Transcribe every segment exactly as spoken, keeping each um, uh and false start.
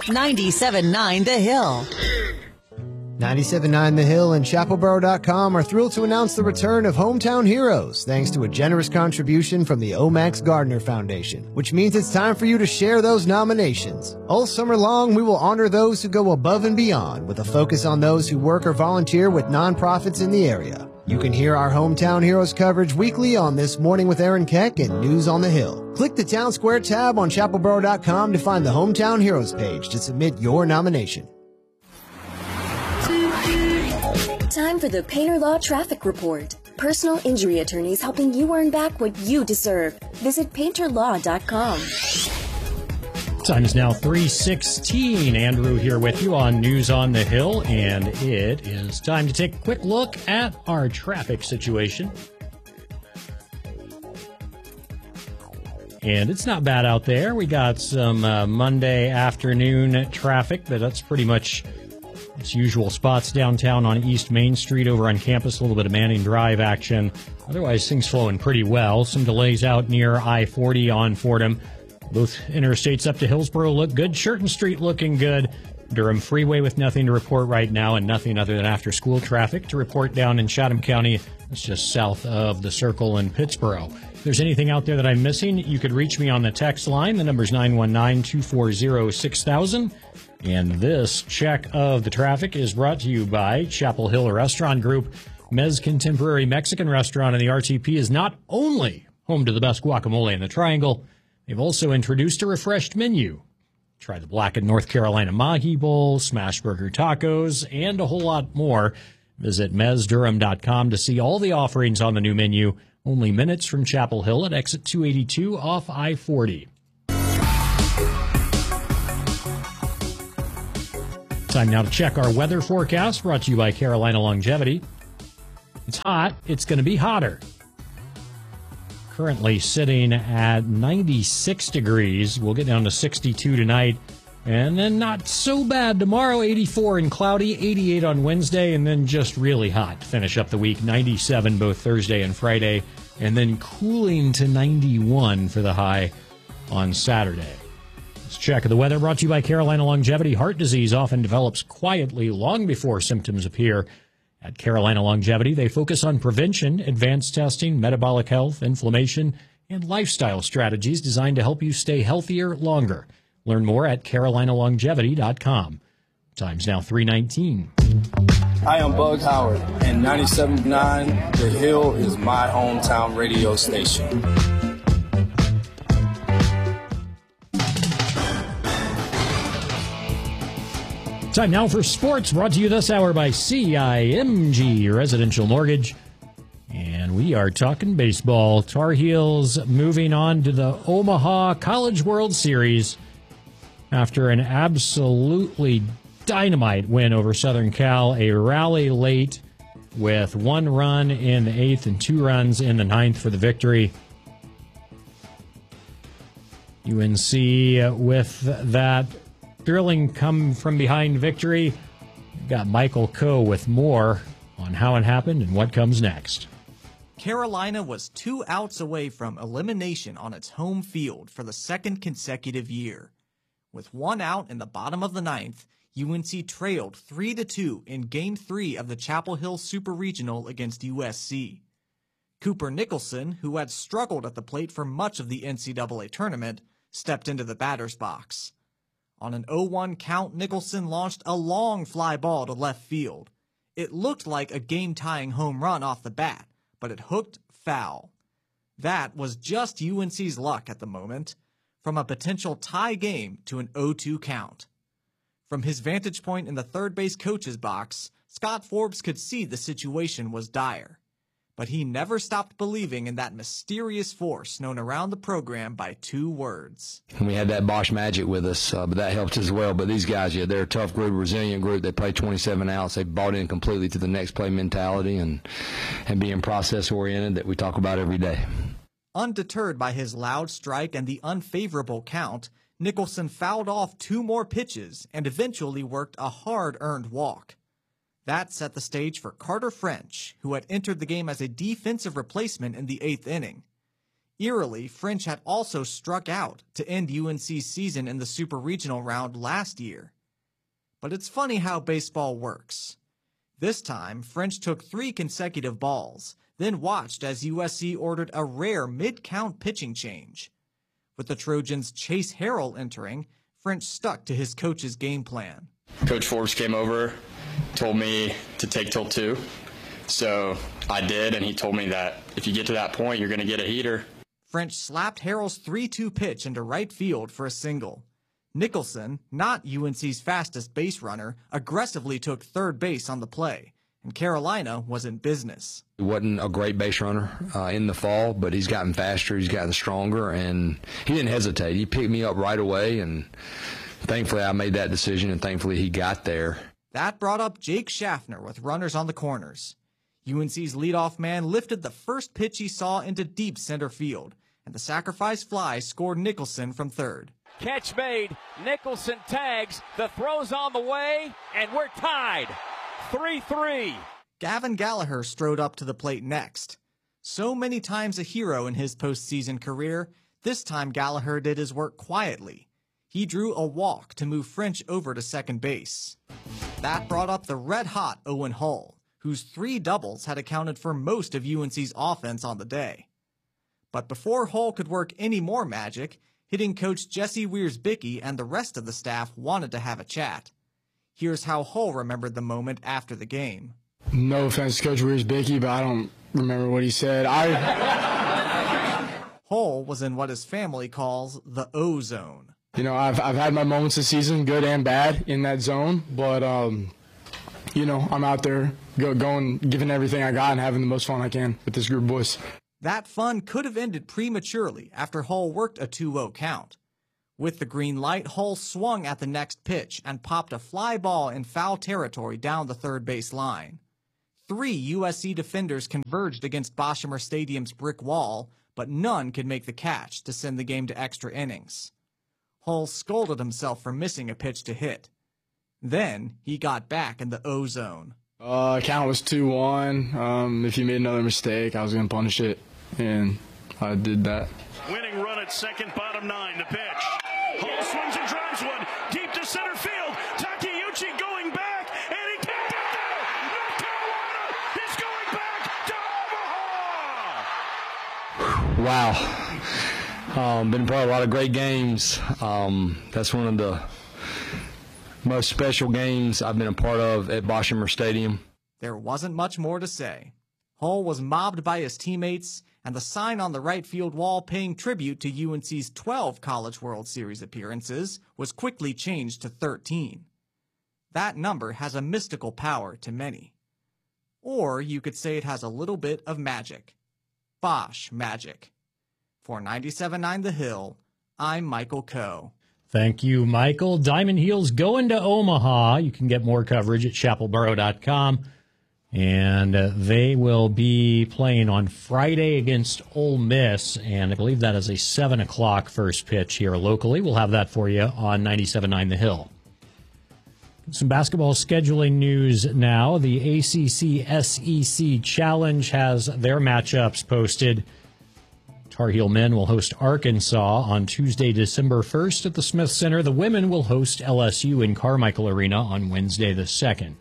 ninety-seven point nine The Hill. ninety-seven point nine The Hill and Chapel Boro dot com are thrilled to announce the return of Hometown Heroes, thanks to a generous contribution from the Omax Gardner Foundation, which means it's time for you to share those nominations. All summer long, we will honor those who go above and beyond, with a focus on those who work or volunteer with nonprofits in the area. You can hear our Hometown Heroes coverage weekly on This Morning with Aaron Keck and News on the Hill. Click the Town Square tab on Chapel Boro dot com to find the Hometown Heroes page to submit your nomination. Time for the Painter Law Traffic Report. Personal injury attorneys helping you earn back what you deserve. Visit painter law dot com. Time is now three sixteen. Andrew here with you on News on the Hill, and it is time to take a quick look at our traffic situation. And it's not bad out there. We got some uh, Monday afternoon traffic, but that's pretty much its usual spots downtown on East Main Street over on campus. A little bit of Manning Drive action. Otherwise, things flowing pretty well. Some delays out near I forty on Fordham. Both interstates up to Hillsborough look good. Churton Street looking good. Durham Freeway with nothing to report right now, and nothing other than after-school traffic to report down in Chatham County. It's just south of the Circle in Pittsboro. If there's anything out there that I'm missing, you could reach me on the text line. The number's nine one nine, two four zero, six thousand. And this check of the traffic is brought to you by Chapel Hill Restaurant Group. Mez Contemporary Mexican Restaurant in the R T P is not only home to the best guacamole in the Triangle, they've also introduced a refreshed menu. Try the blackened North Carolina Mahi Bowl, smash burger tacos, and a whole lot more. Visit mez durham dot com to see all the offerings on the new menu. Only minutes from Chapel Hill at exit two eighty-two off I forty. Time now to check our weather forecast, brought to you by Carolina Longevity. It's hot. It's going to be hotter. Currently sitting at ninety-six degrees. We'll get down to sixty-two tonight. And then not so bad tomorrow, eighty-four and cloudy, eighty-eight on Wednesday, and then just really hot to finish up the week, ninety-seven both Thursday and Friday, and then cooling to ninety-one for the high on Saturday. This check of the weather brought to you by Carolina Longevity. Heart disease often develops quietly long before symptoms appear. At Carolina Longevity, they focus on prevention, advanced testing, metabolic health, inflammation, and lifestyle strategies designed to help you stay healthier longer. Learn more at carolina longevity dot com. Time's now three nineteen. Hi, I'm Bug Howard, and ninety-seven point nine The Hill is my hometown radio station. Time now for sports, brought to you this hour by C I M G Residential Mortgage. And we are talking baseball. Tar Heels moving on to the Omaha College World Series after an absolutely dynamite win over Southern Cal. A rally late with one run in the eighth and two runs in the ninth for the victory. U N C with that thrilling come from behind victory. We've got Michael Coe with more on how it happened and what comes next. Carolina was two outs away from elimination on its home field for the second consecutive year. With one out in the bottom of the ninth, U N C trailed three to two in Game three of the Chapel Hill Super Regional against U S C. Cooper Nicholson, who had struggled at the plate for much of the N C double A tournament, stepped into the batter's box. On an oh one count, Nicholson launched a long fly ball to left field. It looked like a game-tying home run off the bat, but it hooked foul. That was just U N C's luck at the moment, from a potential tie game to an oh two count. From his vantage point in the third base coach's box, Scott Forbes could see the situation was dire. But he never stopped believing in that mysterious force known around the program by two words. And we had that Bosch magic with us, uh, but that helped as well. But these guys, yeah, they're a tough group, resilient group. They play twenty-seven outs. They bought in completely to the next play mentality and, and being process-oriented that we talk about every day. Undeterred by his loud strike and the unfavorable count, Nicholson fouled off two more pitches and eventually worked a hard-earned walk. That set the stage for Carter French, who had entered the game as a defensive replacement in the eighth inning. Eerily, French had also struck out to end U N C's season in the Super Regional round last year. But it's funny how baseball works. This time, French took three consecutive balls, then watched as U S C ordered a rare mid-count pitching change. With the Trojans' Chase Harrell entering, French stuck to his coach's game plan. Coach Forbes came over, told me to take till two. So I did, and he told me that if you get to that point, you're going to get a heater. French slapped Harrell's three two pitch into right field for a single. Nicholson, not U N C's fastest base runner, aggressively took third base on the play, and Carolina was in business. He wasn't a great base runner uh, in the fall, but he's gotten faster, he's gotten stronger, and he didn't hesitate. He picked me up right away, and thankfully I made that decision, and thankfully he got there. That brought up Jake Schaffner with runners on the corners. U N C's leadoff man lifted the first pitch he saw into deep center field, and the sacrifice fly scored Nicholson from third. Catch made. Nicholson tags. The throw's on the way, and we're tied. three three. Gavin Gallagher strode up to the plate next. So many times a hero in his postseason career, this time Gallagher did his work quietly. He drew a walk to move French over to second base. That brought up the red-hot Owen Hull, whose three doubles had accounted for most of U N C's offense on the day. But before Hull could work any more magic, hitting coach Jesse Wiersbicki and the rest of the staff wanted to have a chat. Here's how Hull remembered the moment after the game. No offense to Coach Wiersbicki, but I don't remember what he said. I. Hull was in what his family calls the O zone. You know, I've I've had my moments this season, good and bad, in that zone, but um, you know, I'm out there go, going, giving everything I got and having the most fun I can with this group of boys. That fun could have ended prematurely after Hull worked a two oh count. With the green light, Hull swung at the next pitch and popped a fly ball in foul territory down the third base line. Three U S C defenders converged against Boshamer Stadium's brick wall, but none could make the catch to send the game to extra innings. Hull scolded himself for missing a pitch to hit. Then he got back in the O zone. Uh, count was two one. Um, if you made another mistake, I was going to punish it, and I did that. Winning run at second, bottom nine, the pitch. Hull swings and drives one deep to center field. Takeuchi going back, and he can't get there. North Carolina is going back to Omaha. Wow. Um, been part of a lot of great games. Um, that's one of the most special games I've been a part of at Boshamer Stadium. There wasn't much more to say. Hull was mobbed by his teammates, and the sign on the right field wall paying tribute to U N C's twelve College World Series appearances was quickly changed to thirteen. That number has a mystical power to many. Or you could say it has a little bit of magic. Bosch magic. For ninety-seven point nine The Hill, I'm Michael Coe. Thank you, Michael. Diamond Heels going to Omaha. You can get more coverage at chapel boro dot com. And uh, they will be playing on Friday against Ole Miss. And I believe that is a seven o'clock first pitch here locally. We'll have that for you on ninety-seven point nine The Hill. Some basketball scheduling news now. The A C C S E C Challenge has their matchups posted. Tar Heel men will host Arkansas on Tuesday, December first at the Smith Center. The women will host L S U in Carmichael Arena on Wednesday the second.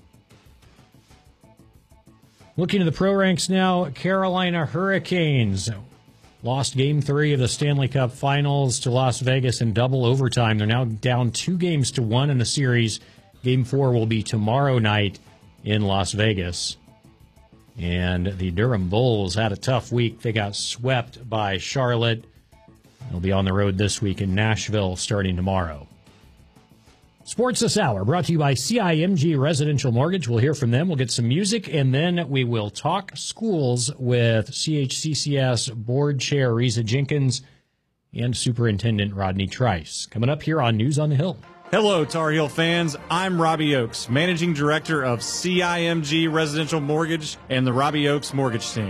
Looking at the pro ranks now, Carolina Hurricanes lost game three of the Stanley Cup Finals to Las Vegas in double overtime. They're now down two games to one in the series. Game four will be tomorrow night in Las Vegas. And the Durham Bulls had a tough week. They got swept by Charlotte. They'll be on the road this week in Nashville starting tomorrow. Sports This Hour brought to you by C I M G Residential Mortgage. We'll hear from them. We'll get some music, and then we will talk schools with C H C C S Board Chair Reza Jenkins and Superintendent Rodney Trice. Coming up here on News on the Hill. Hello, Tar Heel fans. I'm Robbie Oakes, Managing Director of C I M G Residential Mortgage and the Robbie Oakes Mortgage Team.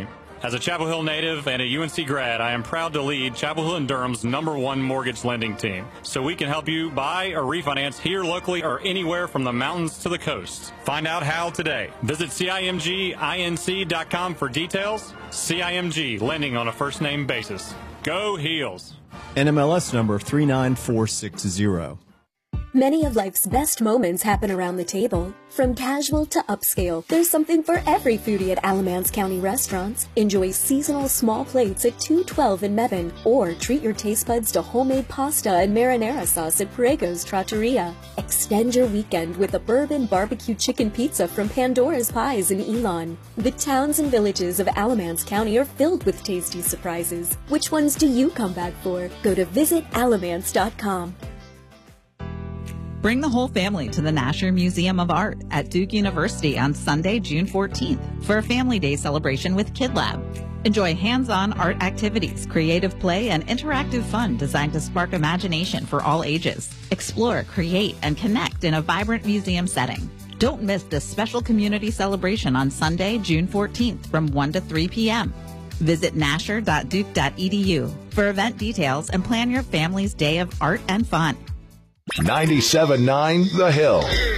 As a Chapel Hill native and a U N C grad, I am proud to lead Chapel Hill and Durham's number one mortgage lending team, so we can help you buy or refinance here locally or anywhere from the mountains to the coast. Find out how today. Visit C I M G Inc dot com for details. C I M G, lending on a first-name basis. Go Heels. N M L S number three nine four six zero. Many of life's best moments happen around the table. From casual to upscale, there's something for every foodie at Alamance County restaurants. Enjoy seasonal small plates at two twelve in Mebane, or treat your taste buds to homemade pasta and marinara sauce at Parego's Trattoria. Extend your weekend with a bourbon barbecue chicken pizza from Pandora's Pies in Elon. The towns and villages of Alamance County are filled with tasty surprises. Which ones do you come back for? Go to visit alamance dot com. Bring the whole family to the Nasher Museum of Art at Duke University on Sunday, June fourteenth for a Family Day celebration with Kid Lab. Enjoy hands-on art activities, creative play, and interactive fun designed to spark imagination for all ages. Explore, create, and connect in a vibrant museum setting. Don't miss this special community celebration on Sunday, June fourteenth from one to three p.m. Visit nasher dot duke dot e d u for event details and plan your family's day of art and fun. ninety-seven point nine The Hill.